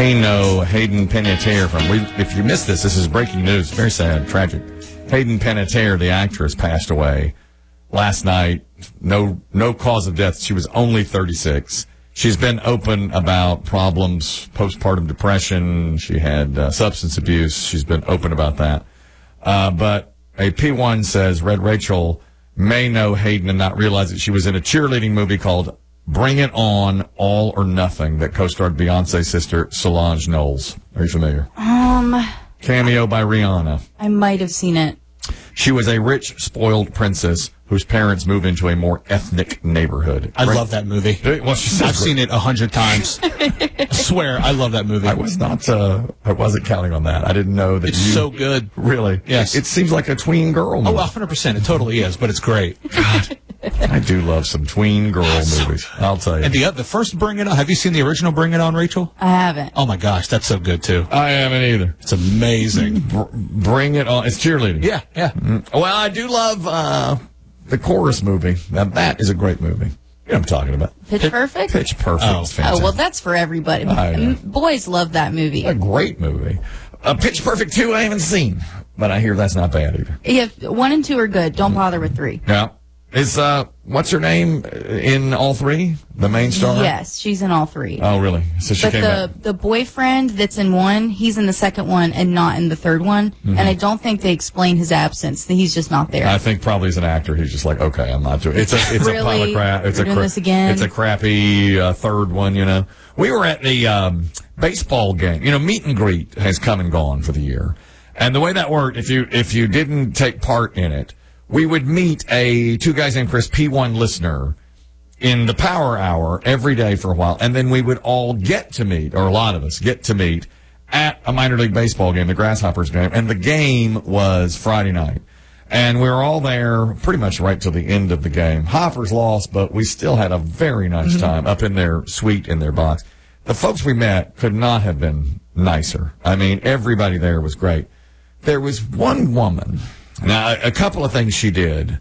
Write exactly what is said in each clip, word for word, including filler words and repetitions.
Hey, no, Hayden Panettiere from, we, if you missed this, this is breaking news. Very sad, tragic. Hayden Panettiere, the actress, passed away last night. No, no cause of death. She was only thirty-six. She's been open about problems, postpartum depression. She had uh, substance abuse. She's been open about that. Uh, but a P one says Red Rachel may know Hayden and not realize that she was in a cheerleading movie called Bring It On, All or Nothing that co-starred Beyonce's sister Solange Knowles. Are you familiar? Um, Cameo by Rihanna. I might have seen it. She was a rich, spoiled princess whose parents moved into a more ethnic neighborhood. I right? love that movie. Well, I've seen it a hundred times. I swear, I love that movie. I was not, uh, I wasn't counting on that. I didn't know that It's you, so good. Really? Yes. It, it seems like a tween girl movie. Oh, one hundred percent. It totally is, but it's great. God, I do love some tween girl movies. I'll tell you. And the, the first Bring It On, have you seen the original Bring It On, Rachel? I haven't. Oh, my gosh, that's so good, too. I haven't either. It's amazing. Br- bring It On. It's cheerleading. Yeah, yeah. Mm. Well, I do love uh, the Chorus movie. Now, that is a great movie. You know what I'm talking about. Pitch Perfect? Pitch Perfect. Oh. Is fantastic. Oh, well, that's for everybody. M- Boys love that movie. A great movie. Uh, Pitch Perfect two I haven't seen, but I hear that's not bad either. Yeah, one and two are good. Don't bother with three. Yeah. Is, uh, what's her name in all three? The main star? Yes, she's in all three. Oh, really? So she but came the, back. the boyfriend that's in one, he's in the second one and not in the third one. Mm-hmm. And I don't think they explain his absence. He's just not there. I think probably as an actor, he's just like, okay, I'm not doing it. It's a, it's really? a pile of crap. It's We're a doing cra- this again? It's a crappy uh, third one, you know. We were at the um, baseball game. You know, meet and greet has come and gone for the year. And the way that worked, if you if you didn't take part in it, we would meet a two guys named Chris, P one listener, in the power hour every day for a while. And then we would all get to meet, or a lot of us get to meet, at a minor league baseball game, the Grasshoppers game. And the game was Friday night. And we were all there pretty much right till the end of the game. Hoppers lost, but we still had a very nice time up in their suite in their box. The folks we met could not have been nicer. I mean, everybody there was great. There was one woman. Now, a couple of things she did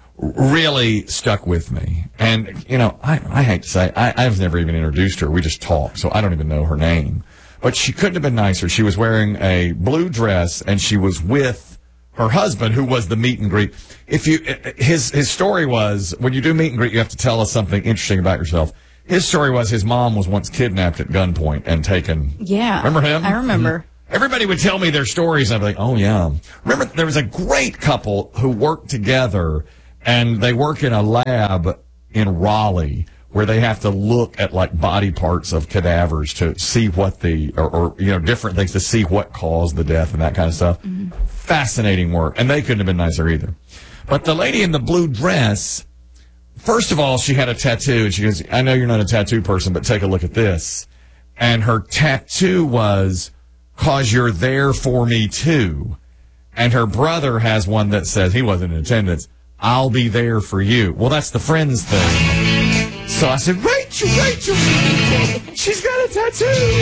really stuck with me. And, you know, I, I hate to say, I, I've never even introduced her. We just talked, so I don't even know her name. But she couldn't have been nicer. She was wearing a blue dress, and she was with her husband, who was the meet and greet. If you, his, his story was, when you do meet and greet, you have to tell us something interesting about yourself. His story was his mom was once kidnapped at gunpoint and taken. Yeah. Remember him? I remember. Mm-hmm. Everybody would tell me their stories, and I'd be like, oh, yeah. Remember, there was a great couple who worked together, and they work in a lab in Raleigh where they have to look at, like, body parts of cadavers to see what the, or, or you know, different things to see what caused the death and that kind of stuff. Mm-hmm. Fascinating work, and they couldn't have been nicer either. But the lady in the blue dress, first of all, she had a tattoo, and she goes, I know you're not a tattoo person, but take a look at this. And her tattoo was, "'Cause you're there for me, too." And her brother has one that says, he wasn't in attendance, "I'll be there for you." Well, that's the Friends thing. So I said, Rachel, Rachel, she's got a tattoo.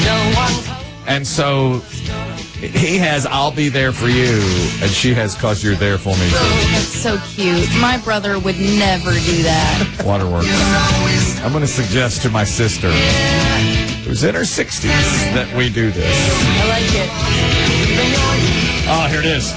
And so he has, "I'll be there for you," and she has, "'Cause you're there for me, too." That's so cute. My brother would never do that. Waterworks. I'm going to suggest to my sister, who's in her sixties, that we do this. I like it. Oh, here it is.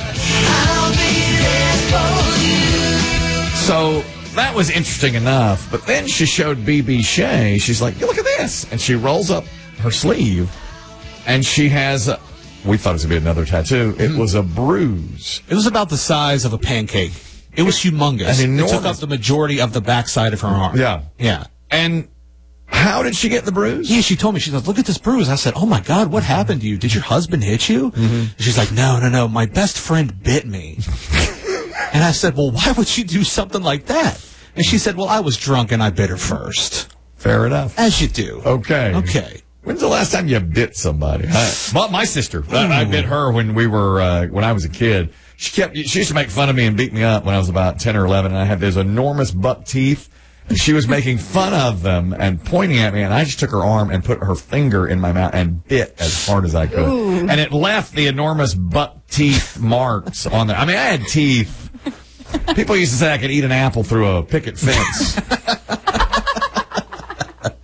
So that was interesting enough, but then she showed B B Shea. She's like, look at this. And she rolls up her sleeve, and she has, a, we thought it was going to be another tattoo. It was a bruise. It was about the size of a pancake. It was humongous. An It took enormous- up the majority of the backside of her arm. Yeah. Yeah. And how did she get the bruise? Yeah, she told me, she goes, look at this bruise. I said, oh my God, what happened to you? Did your husband hit you? Mm-hmm. She's like, no, no, no, my best friend bit me. And I said, well, why would you do something like that? And she said, well, I was drunk and I bit her first. Fair enough. As you do. Okay. Okay. When's the last time you bit somebody? I, well, my sister. I, I bit her when we were, uh, when I was a kid. She kept, she used to make fun of me and beat me up when I was about ten or eleven, and I had those enormous buck teeth. And she was making fun of them and pointing at me, and I just took her arm and put her finger in my mouth and bit as hard as I could. Ooh. And it left the enormous buck teeth marks on there. I mean, I had teeth. People used to say I could eat an apple through a picket fence.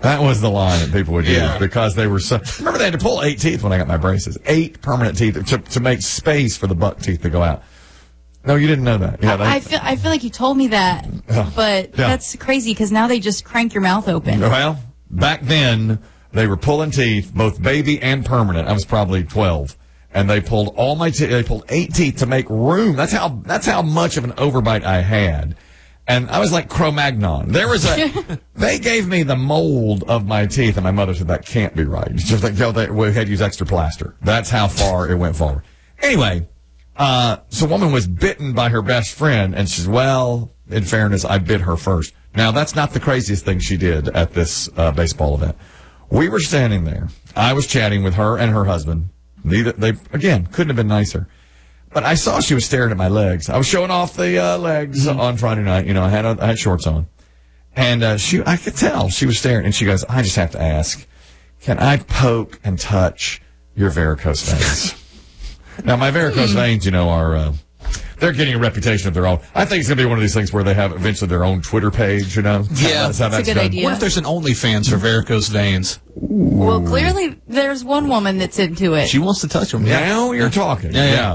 That was the line that people would use Yeah. because they were so. Remember, they had to pull eight teeth when I got my braces. Eight permanent teeth to, to make space for the buck teeth to go out. No, you didn't know that. Yeah, they, I feel I feel like you told me that, but Yeah. that's crazy because now they just crank your mouth open. Well, back then, they were pulling teeth, both baby and permanent. I was probably twelve. And they pulled all my teeth. They pulled eight teeth to make room. That's how, that's how much of an overbite I had. And I was like Cro-Magnon. There was a, they gave me the mold of my teeth, and my mother said, that can't be right. She was like, yo, they, we had to use extra plaster. That's how far it went forward. Anyway, uh, so a woman was bitten by her best friend, and she's, well, in fairness, I bit her first. Now, that's not the craziest thing she did at this uh, baseball event. We were standing there. I was chatting with her and her husband. Neither, they, again, couldn't have been nicer. But I saw she was staring at my legs. I was showing off the uh, legs mm-hmm. on Friday night. You know, I had a, I had shorts on. And uh, she, I could tell she was staring. And she goes, I just have to ask, can I poke and touch your varicose veins? Now, my varicose veins, you know, are, uh, they're getting a reputation of their own. I think it's going to be one of these things where they have eventually their own Twitter page, you know? Yeah, that's, that's a good done. idea. What if there's an OnlyFans for varicose veins? Well, clearly there's one woman that's into it. She wants to touch them. Yeah. Now you're talking. Yeah, yeah. yeah.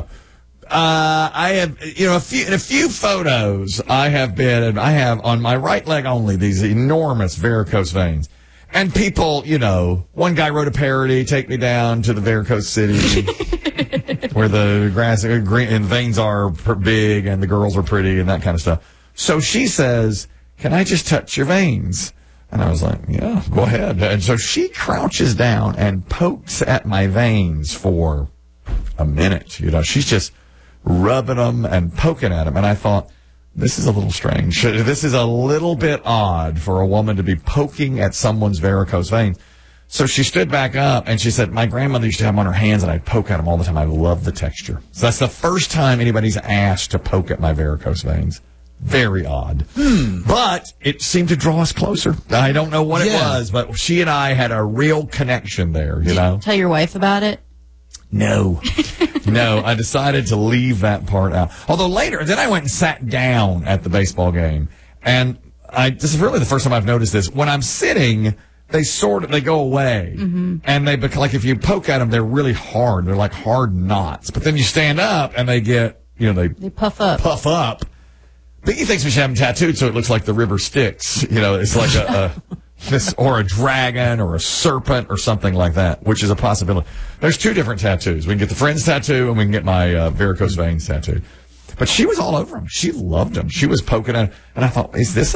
Uh, I have, you know, a few, in a few photos, I have been, I have on my right leg only these enormous varicose veins. And people, you know, one guy wrote a parody, Take Me Down to the Varicose City, where the grass uh, green, and veins are pr- big and the girls are pretty and that kind of stuff. So she says, can I just touch your veins? And I was like, yeah, go ahead. And so she crouches down and pokes at my veins for a minute. You know, she's just rubbing them and poking at them. And I thought, this is a little strange. This is a little bit odd for a woman to be poking at someone's varicose veins. So she stood back up and she said, my grandmother used to have them on her hands and I'd poke at them all the time. I love the texture. So that's the first time anybody's asked to poke at my varicose veins. Very odd. Hmm. But it seemed to draw us closer. I don't know what Yeah. it was, but she and I had a real connection there, you Did know? you tell your wife about it? No. No, I decided to leave that part out. Although later, then I went and sat down at the baseball game. And I, this is really the first time I've noticed this. When I'm sitting, they sort of, they go away. Mm-hmm. And they become, like if you poke at them, they're really hard. They're like hard knots. But then you stand up and they get, you know, they, They puff up. puff up. Biggie thinks we should have them tattooed so it looks like the river Styx. You know, it's like a, a this, or a dragon or a serpent or something like that, which is a possibility. There's two different tattoos. We can get the Friends tattoo and we can get my uh, varicose veins tattoo. But she was all over them. She loved them. She was poking at, and I thought, is this